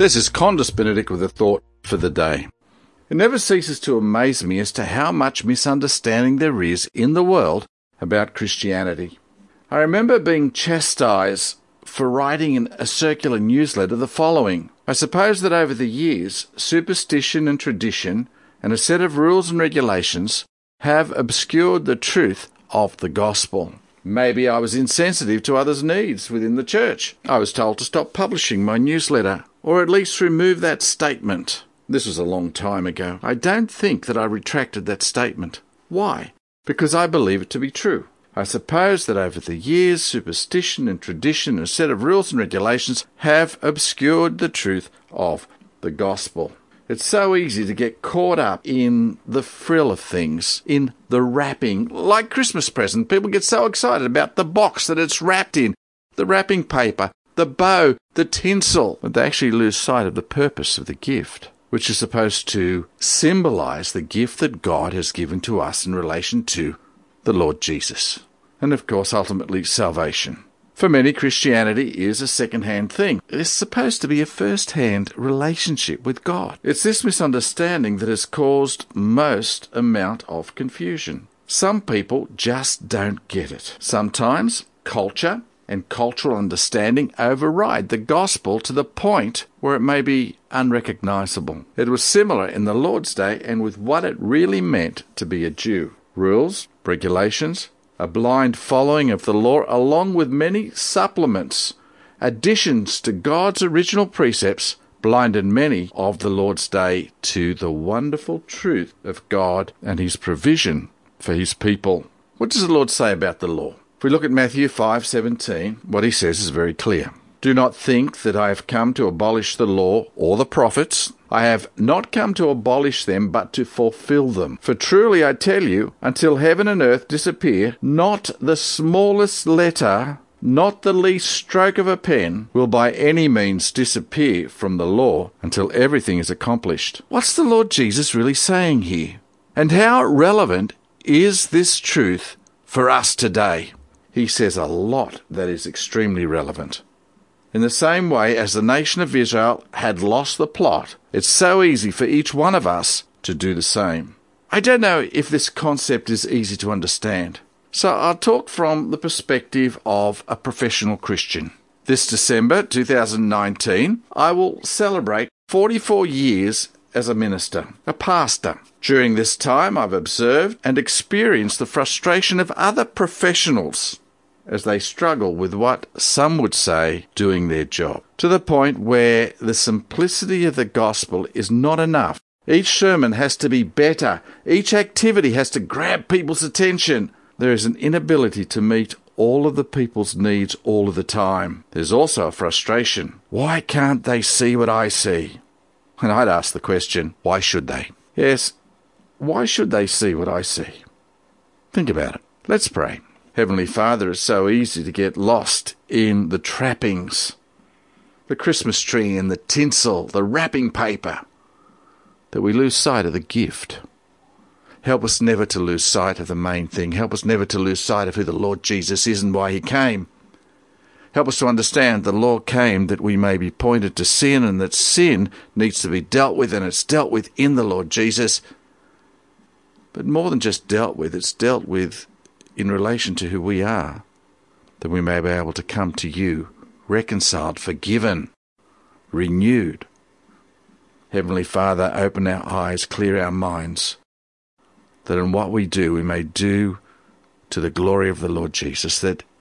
This is Condus Benedict with a thought for the day. It never ceases to amaze me as to how much misunderstanding there is in the world about Christianity. I remember being chastised for writing in a circular newsletter the following. I suppose that over the years, superstition and tradition and a set of rules and regulations have obscured the truth of the gospel. Maybe I was insensitive to others' needs within the church. I was told to stop publishing my newsletter, or at least remove that statement. This was a long time ago. I don't think that I retracted that statement. Why? Because I believe it to be true. I suppose that over the years, superstition and tradition and a set of rules and regulations have obscured the truth of the gospel. It's so easy to get caught up in the frill of things, in the wrapping. Like Christmas present, people get so excited about the box that it's wrapped in, the wrapping paper, the bow, the tinsel, but they actually lose sight of the purpose of the gift, which is supposed to symbolize the gift that God has given to us in relation to the Lord Jesus, and of course ultimately salvation. For many, Christianity is a second-hand thing. It's supposed to be a first-hand relationship with God. It's this misunderstanding that has caused most amount of confusion. Some people just don't get it. Sometimes culture and cultural understanding override the gospel to the point where it may be unrecognizable. It was similar in the Lord's day and with what it really meant to be a Jew. Rules, regulations, a blind following of the law, along with many supplements, additions to God's original precepts, blinded many of the Lord's day to the wonderful truth of God and his provision for his people. What does the Lord say about the law? If we look at Matthew 5:17, what he says is very clear. Do not think that I have come to abolish the law or the prophets. I have not come to abolish them, but to fulfill them. For truly I tell you, until heaven and earth disappear, not the smallest letter, not the least stroke of a pen, will by any means disappear from the law until everything is accomplished. What's the Lord Jesus really saying here? And how relevant is this truth for us today? He says a lot that is extremely relevant. In the same way as the nation of Israel had lost the plot, it's so easy for each one of us to do the same. I don't know if this concept is easy to understand, so I'll talk from the perspective of a professional Christian. This December 2019, I will celebrate 44 years as a minister, a pastor. During this time, I've observed and experienced the frustration of other professionals as they struggle with what some would say doing their job, to the point where the simplicity of the gospel is not enough. Each sermon has to be better. Each activity has to grab people's attention. There is an inability to meet all of the people's needs all of the time. There's also a frustration. Why can't they see what I see? And I'd ask the question, why should they? Yes, why should they see what I see? Think about it. Let's pray. Heavenly Father, it's so easy to get lost in the trappings, the Christmas tree and the tinsel, the wrapping paper, that we lose sight of the gift. Help us never to lose sight of the main thing. Help us never to lose sight of who the Lord Jesus is and why he came. Help us to understand the law came that we may be pointed to sin, and that sin needs to be dealt with, and it's dealt with in the Lord Jesus. But more than just dealt with, it's dealt with in relation to who we are, that we may be able to come to you, reconciled, forgiven, renewed. Heavenly Father, open our eyes, clear our minds, that in what we do, we may do to the glory of the Lord Jesus, that